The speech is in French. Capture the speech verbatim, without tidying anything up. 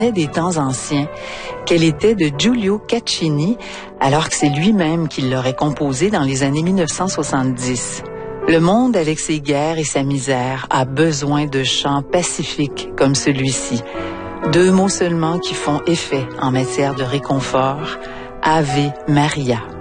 des temps anciens, qu'elle était de Giulio Caccini, alors que c'est lui-même qui l'aurait composée dans les années mille neuf cent soixante-dix. Le monde, avec ses guerres et sa misère, a besoin de chants pacifiques comme celui-ci. Deux mots seulement qui font effet en matière de réconfort. Ave Maria.